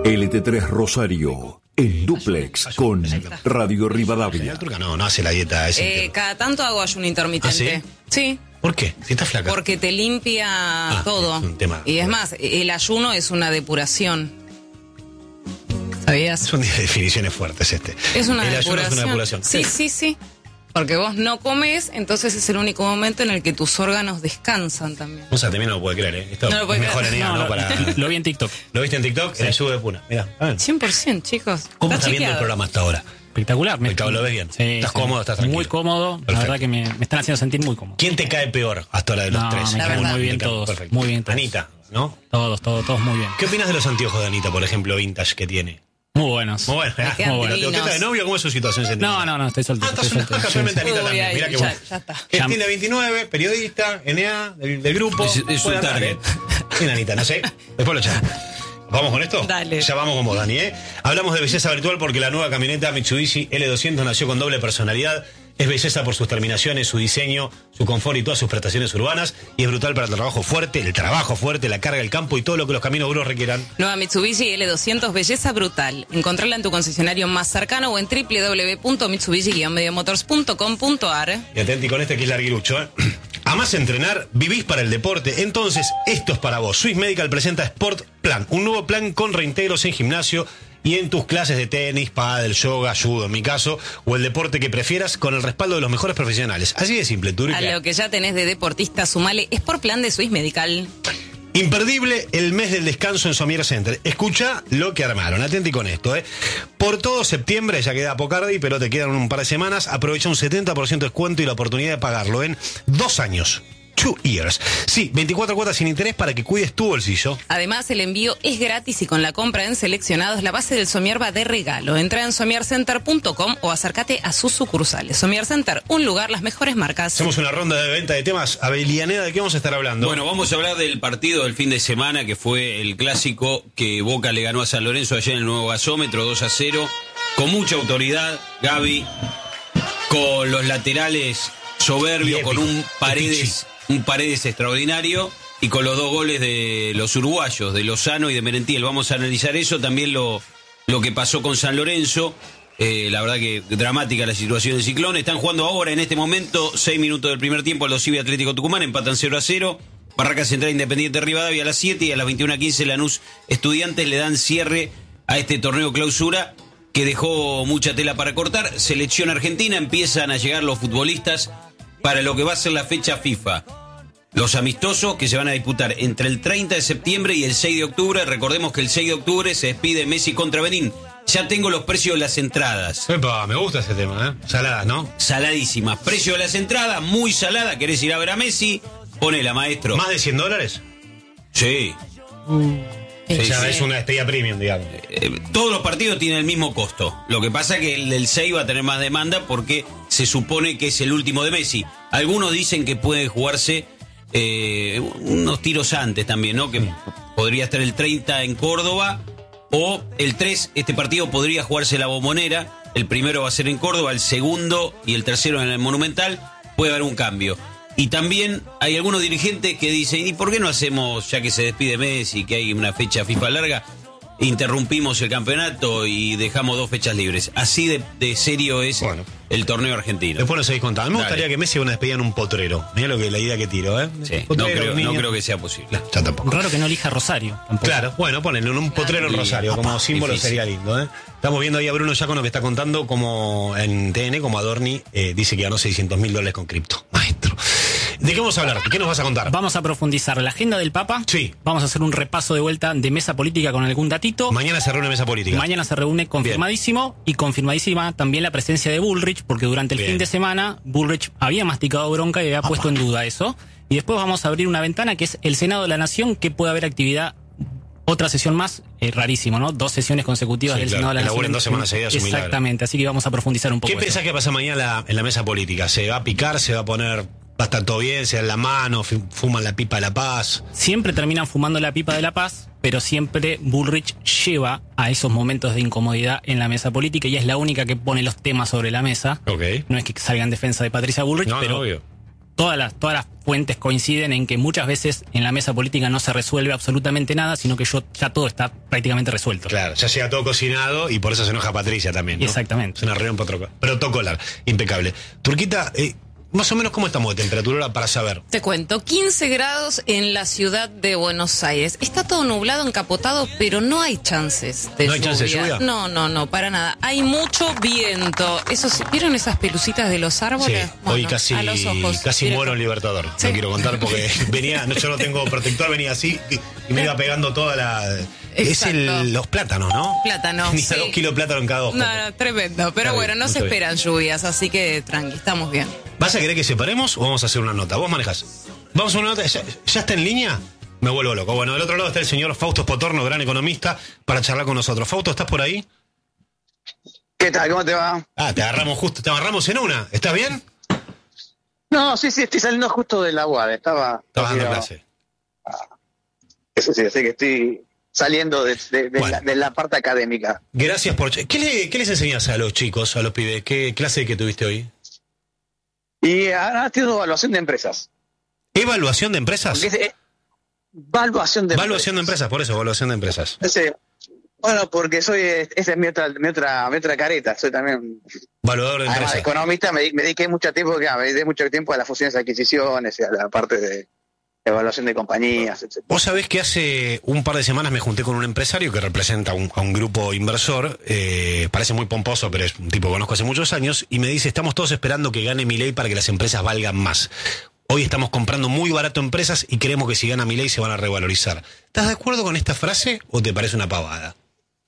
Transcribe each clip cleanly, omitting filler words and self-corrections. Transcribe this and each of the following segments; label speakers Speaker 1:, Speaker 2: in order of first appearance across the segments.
Speaker 1: LT3 Rosario, en duplex con Radio Rivadavia.
Speaker 2: No hace la dieta ese.
Speaker 3: Cada tanto hago ayuno intermitente.
Speaker 2: ¿Ah,
Speaker 3: sí?
Speaker 2: ¿Por qué? Si estás flaca.
Speaker 3: Porque te limpia todo.
Speaker 2: Es un tema.
Speaker 3: Y es más, el ayuno es una depuración. ¿Sabías?
Speaker 2: Son definiciones fuertes este.
Speaker 3: Es una
Speaker 2: el
Speaker 3: depuración.
Speaker 2: ayuno es una depuración.
Speaker 3: Sí. Porque vos no comes, entonces es el único momento en el que tus órganos descansan también.
Speaker 2: O sea, también no lo puede creer, ¿eh? Esto
Speaker 3: no lo puede
Speaker 2: mejor
Speaker 3: creer.
Speaker 2: ¿no?
Speaker 4: Lo vi en TikTok.
Speaker 2: ¿Lo viste en TikTok? Sí. En el sub de Puna. Mirá.
Speaker 3: 100%, chicos.
Speaker 2: ¿Cómo está viendo
Speaker 3: chequeado
Speaker 2: el programa hasta ahora?
Speaker 4: Espectacular.
Speaker 2: ¿Lo ves bien?
Speaker 4: Sí,
Speaker 2: ¿Estás cómodo? ¿Estás tranquilo?
Speaker 4: Muy cómodo.
Speaker 2: Perfecto.
Speaker 4: La verdad que me están haciendo sentir muy cómodo.
Speaker 2: ¿Quién te cae peor hasta ahora de los tres?
Speaker 4: Me caen muy bien todos.
Speaker 2: Perfecto.
Speaker 4: Muy bien todos.
Speaker 2: Anita, ¿no?
Speaker 4: Todos muy bien.
Speaker 2: ¿Qué opinas de los anteojos de Anita, por ejemplo, vintage que tiene?
Speaker 4: Muy buenos.
Speaker 2: Muy bueno.
Speaker 3: quedan
Speaker 2: Muy bueno.
Speaker 3: divinos.
Speaker 2: ¿Usted está de novio? ¿Cómo es su situación sentimental?
Speaker 4: No, estoy soltero.
Speaker 2: Estás soltero. Casualmente Anita
Speaker 3: Uy,
Speaker 2: también.
Speaker 3: ahí,
Speaker 2: Mirá que
Speaker 3: ya
Speaker 2: bueno.
Speaker 3: está.
Speaker 2: Tiene 29, periodista, NA, del grupo.
Speaker 5: Es
Speaker 2: Puede
Speaker 5: un
Speaker 2: andar,
Speaker 5: target.
Speaker 2: Bien, Anita, no sé. Después lo echamos. ¿Vamos con esto?
Speaker 3: Dale.
Speaker 2: Ya vamos con vos, Dani, ¿eh? Hablamos de belleza virtual porque la nueva camioneta Mitsubishi L200 nació con doble personalidad. Es belleza por sus terminaciones, su diseño, su confort y todas sus prestaciones urbanas. Y es brutal para el trabajo fuerte, la carga, el campo y todo lo que los caminos duros requieran.
Speaker 3: Nueva Mitsubishi L200, belleza brutal. Encontrarla en tu concesionario más cercano o en www.mitsubishi-motors.com.ar.
Speaker 2: Y atenti con este que es larguirucho, ¿eh? Amás entrenar, vivís para el deporte, entonces esto es para vos. Swiss Medical presenta Sport Plan, un nuevo plan con reintegros en gimnasio y en tus clases de tenis, pádel, yoga, judo, en mi caso, o el deporte que prefieras, con el respaldo de los mejores profesionales. Así de simple, Turi.
Speaker 3: A lo que ya tenés de deportista, sumale Sport Plan de Swiss Medical.
Speaker 2: Imperdible el mes del descanso en Somier Center. Escucha lo que armaron. Atenti con esto, ¿eh? Por todo septiembre, ya queda Pocardi, pero te quedan un par de semanas. Aprovecha un 70% de descuento y la oportunidad de pagarlo en 2 años. 2 years. Sí, 24 cuotas sin interés para que cuides tu bolsillo.
Speaker 3: Además, el envío es gratis y con la compra en seleccionados, la base del Somier va de regalo. Entra en somiercenter.com o acércate a sus sucursales. Somier Center, un lugar, las mejores marcas.
Speaker 2: Hacemos una ronda de venta de temas. Abelianeda, ¿de qué vamos a estar hablando?
Speaker 5: Bueno, vamos a hablar del partido del fin de semana, que fue el clásico que Boca le ganó a San Lorenzo ayer en el nuevo gasómetro, 2-0, con mucha autoridad, Gaby, con los laterales soberbios, con un Paredes extraordinario y con los 2 goles de los uruguayos, de Lozano y de Merentiel. Vamos a analizar eso, también lo que pasó con San Lorenzo. La verdad que dramática la situación del Ciclón. Están jugando ahora, en este momento, 6 minutos del primer tiempo, Aldo Civi Atlético Tucumán, empatan 0-0. Barracas Central Independiente Rivadavia a las 7 y a las 21:15 Lanús Estudiantes le dan cierre a este torneo clausura que dejó mucha tela para cortar. Selección argentina, empiezan a llegar los futbolistas para lo que va a ser la fecha FIFA. Los amistosos que se van a disputar entre el 30 de septiembre y el 6 de octubre. Recordemos que el 6 de octubre se despide Messi contra Benín. Ya tengo los precios de las entradas.
Speaker 2: Epa, me gusta ese tema, ¿eh? Saladas, ¿no?
Speaker 5: Saladísimas. Precio de las entradas, muy salada. ¿Querés ir a ver a Messi? Ponela, maestro.
Speaker 2: ¿Más de $100?
Speaker 5: Sí.
Speaker 2: O sea, es una despedida premium, digamos.
Speaker 5: Todos los partidos tienen el mismo costo. Lo que pasa es que el del 6 va a tener más demanda porque se supone que es el último de Messi. Algunos dicen que puede jugarse unos tiros antes también, ¿no? Que podría estar el 30 en Córdoba o el 3. Este partido podría jugarse en la Bombonera. El primero va a ser en Córdoba, el segundo y el tercero en el Monumental. Puede haber un cambio. Y también hay algunos dirigentes que dicen, ¿y por qué no hacemos, ya que se despide Messi, que hay una fecha FIFA larga, interrumpimos el campeonato y dejamos 2 fechas libres? Así de serio es el torneo argentino.
Speaker 2: Después nos seguís contando. Me gustaría
Speaker 5: Dale.
Speaker 2: que Messi haga una despedida en un potrero. Mirá la idea que tiro, ¿eh?
Speaker 5: Sí,
Speaker 2: Potrero,
Speaker 5: no creo que sea posible.
Speaker 2: No, ya tampoco.
Speaker 4: Raro que no elija Rosario. Tampoco.
Speaker 2: Claro, bueno, ponenlo en un potrero en Rosario, como símbolo
Speaker 5: difícil.
Speaker 2: sería lindo, ¿eh? Estamos viendo ahí a Bruno ya con lo que está contando, como en TN, como Adorni dice que ganó $600.000 con cripto. Maestro. ¿De qué vamos a hablar? ¿Qué nos vas a contar?
Speaker 4: Vamos a profundizar la agenda del Papa.
Speaker 2: Sí.
Speaker 4: Vamos a hacer un repaso de vuelta de mesa política con algún datito.
Speaker 2: Mañana se reúne mesa política.
Speaker 4: Mañana se reúne confirmadísimo y confirmadísima también la presencia de Bullrich, porque durante el
Speaker 2: Bien.
Speaker 4: fin de semana Bullrich había masticado bronca y había puesto en duda eso. Y después vamos a abrir una ventana que es el Senado de la Nación, que puede haber actividad. Otra sesión más, rarísimo, ¿no? 2 sesiones consecutivas
Speaker 2: Sí,
Speaker 4: del
Speaker 2: claro,
Speaker 4: Senado de la
Speaker 2: que
Speaker 4: Nación.
Speaker 2: laburen 2 semanas seguidas, un milagro.
Speaker 4: Exactamente, así que vamos a profundizar un poco.
Speaker 2: ¿Qué pensás que pasa mañana en la mesa política? ¿Se va a picar? ¿Se va a poner? ¿Va a estar todo bien? ¿Se dan la mano? ¿Fuman la pipa de la paz?
Speaker 4: Siempre terminan fumando la pipa de la paz, pero siempre Bullrich lleva a esos momentos de incomodidad en la mesa política y es la única que pone los temas sobre la mesa.
Speaker 2: Ok.
Speaker 4: No es que salga en defensa de Patricia Bullrich,
Speaker 2: No,
Speaker 4: pero
Speaker 2: no, obvio.
Speaker 4: todas las fuentes coinciden en que muchas veces en la mesa política no se resuelve absolutamente nada, sino que ya todo está prácticamente resuelto.
Speaker 2: Claro, ya llega todo cocinado y por eso se enoja Patricia también, ¿no?
Speaker 4: Exactamente.
Speaker 2: Es una reunión protocolar, impecable. Turquita, más o menos, ¿cómo estamos de temperatura para saber?
Speaker 3: Te cuento, 15 grados en la ciudad de Buenos Aires. Está todo nublado, encapotado, pero no hay chances de lluvia.
Speaker 2: ¿No hay chances de lluvia?
Speaker 3: No, para nada. Hay mucho viento. ¿Vieron esas pelucitas de los árboles?
Speaker 2: Sí,
Speaker 3: Bueno,
Speaker 2: hoy casi
Speaker 3: a los ojos.
Speaker 2: muero en Libertador.
Speaker 3: Sí.
Speaker 2: No quiero contar porque yo no tengo protector, venía así y me iba pegando toda la...
Speaker 3: Exacto.
Speaker 2: Es los plátanos, ¿no?
Speaker 3: Plátanos,
Speaker 2: Tenía
Speaker 3: sí.
Speaker 2: 2 kilos de plátano en cada ojo.
Speaker 3: No, tremendo. Pero
Speaker 2: Está
Speaker 3: bueno,
Speaker 2: bien,
Speaker 3: no se
Speaker 2: mucho bien.
Speaker 3: esperan lluvias, así que tranqui, estamos bien.
Speaker 2: ¿Vas a querer que separemos o vamos a hacer una nota? Vos manejás. Vamos a una nota. ¿Ya está en línea? Me vuelvo loco. Bueno, del otro lado está el señor Fausto Potorno, gran economista, para charlar con nosotros. Fausto, ¿estás por ahí?
Speaker 6: ¿Qué tal? ¿Cómo te va?
Speaker 2: Te agarramos en una. ¿Estás bien?
Speaker 6: No, sí, estoy saliendo justo de la UAD.
Speaker 2: Estabas dando clase.
Speaker 6: Eso sí, así que estoy saliendo de la parte académica.
Speaker 2: Gracias por... ¿Qué les enseñas a los chicos, a los pibes? ¿Qué clase que tuviste hoy?
Speaker 6: Y ahora estoy dando evaluación de empresas.
Speaker 2: ¿Evaluación de empresas?
Speaker 6: Evaluación de
Speaker 2: Evaluación de empresas, por eso, evaluación de empresas.
Speaker 6: Bueno, porque esa es mi otra careta. Soy también...
Speaker 2: Evaluador de
Speaker 6: Además
Speaker 2: empresas.
Speaker 6: de economista, me dediqué mucho tiempo a las fusiones y adquisiciones y a la parte de evaluación de compañías, etc.
Speaker 2: Vos sabés que hace un par de semanas me junté con un empresario que representa a un grupo inversor, parece muy pomposo, pero es un tipo que conozco hace muchos años, y me dice, estamos todos esperando que gane Milei para que las empresas valgan más. Hoy estamos comprando muy barato empresas y creemos que si gana Milei se van a revalorizar. ¿Estás de acuerdo con esta frase o te parece una pavada?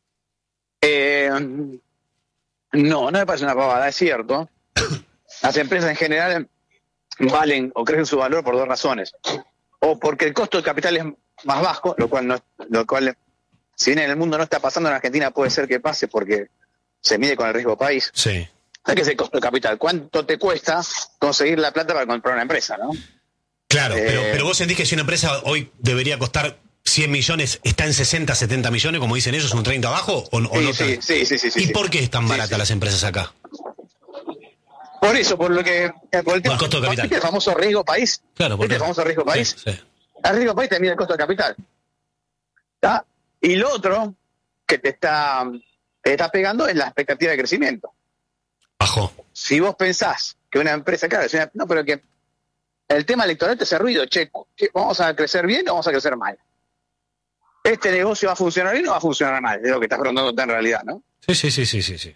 Speaker 6: No me parece una pavada, es cierto. Las empresas en general valen o crecen su valor por dos razones. O porque el costo del capital es más bajo, lo cual si bien en el mundo no está pasando, en Argentina puede ser que pase porque se mide con el riesgo país.
Speaker 2: Sí.
Speaker 6: ¿Sabes qué es el costo del capital? ¿Cuánto te cuesta conseguir la plata para comprar una empresa, no?
Speaker 2: Claro, pero vos sentís que si una empresa hoy debería costar 100 millones, está en 60, 70 millones, como dicen ellos, un 30 abajo, o no.
Speaker 6: Sí.
Speaker 2: ¿Y por qué están baratas las empresas acá?
Speaker 6: Por eso, por el
Speaker 2: costo de capital.
Speaker 6: ¿Viste el famoso riesgo país?
Speaker 2: Claro,
Speaker 6: ¿Viste el famoso riesgo país?
Speaker 2: Sí.
Speaker 6: El riesgo país te mide el costo de capital. ¿Tá? Y lo otro que te está pegando es la expectativa de crecimiento.
Speaker 2: Bajó.
Speaker 6: Si vos pensás que una empresa, claro, pero que el tema electoral te hace ruido, ¿vamos a crecer bien o vamos a crecer mal? ¿Este negocio va a funcionar bien o va a funcionar mal? Es lo que estás preguntando en realidad, ¿no?
Speaker 2: Sí.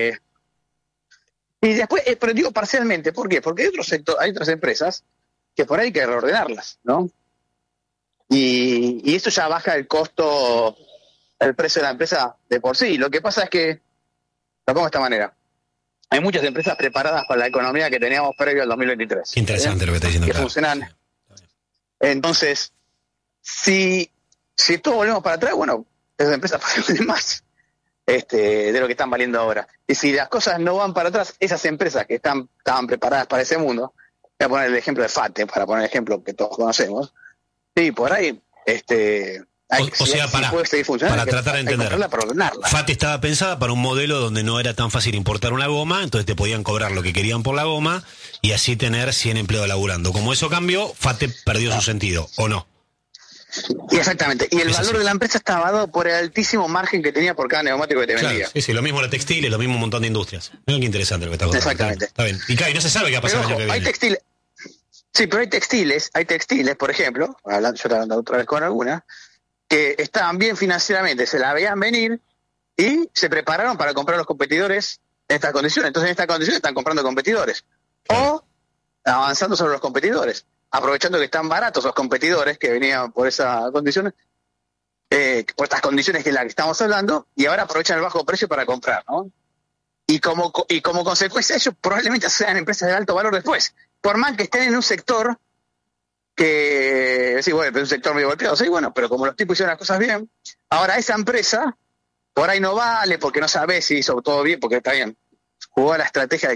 Speaker 6: Y después, pero digo parcialmente, ¿por qué? Porque hay otras empresas que por ahí hay que reordenarlas, ¿no? Y esto ya baja el costo, el precio de la empresa de por sí. Lo que pasa es que, lo pongo de esta manera, hay muchas empresas preparadas para la economía que teníamos previo al 2023.
Speaker 2: Qué interesante lo que estás diciendo.
Speaker 6: Que
Speaker 2: claro.
Speaker 6: funcionan. Entonces, si todos volvemos para atrás, bueno, esas empresas valen más de lo que están valiendo ahora. Y si las cosas no van para atrás, esas empresas que estaban preparadas para ese mundo, voy a poner el ejemplo de FATE, para poner el ejemplo que todos conocemos, sí, por ahí, puede seguir funcionando,
Speaker 2: para tratar de entender,
Speaker 6: para ordenarla.
Speaker 2: FATE estaba pensada para un modelo donde no era tan fácil importar una goma, entonces te podían cobrar lo que querían por la goma y así tener 100 empleados laburando. Como eso cambió, FATE perdió su sentido, ¿o no?
Speaker 6: Y exactamente. Y el
Speaker 2: Es
Speaker 6: valor
Speaker 2: así.
Speaker 6: de la empresa estaba dado por el altísimo margen que tenía por cada neumático que te vendía.
Speaker 2: Claro, sí, lo mismo los textiles, lo mismo un montón de industrias. Miren qué interesante lo que está contando.
Speaker 6: Exactamente.
Speaker 2: Está bien. Y no se sabe qué va a pasar
Speaker 6: Pero
Speaker 2: el
Speaker 6: ojo,
Speaker 2: año que
Speaker 6: hay
Speaker 2: viene.
Speaker 6: textiles. Sí, pero hay textiles, por ejemplo, yo estaba hablando otra vez con alguna, que estaban bien financieramente, se la veían venir y se prepararon para comprar a los competidores en estas condiciones. Entonces, en estas condiciones están comprando competidores. O avanzando sobre los competidores, aprovechando que están baratos los competidores que venían por esas condiciones, por estas condiciones que es la que estamos hablando, y ahora aprovechan el bajo precio para comprar, ¿no? Y como consecuencia ellos probablemente sean empresas de alto valor después, por más que estén en un sector que, sí, bueno, es un sector medio golpeado, sí, bueno, pero como los tipos hicieron las cosas bien, ahora esa empresa por ahí no vale porque no sabe si hizo todo bien, porque está bien, jugó a la estrategia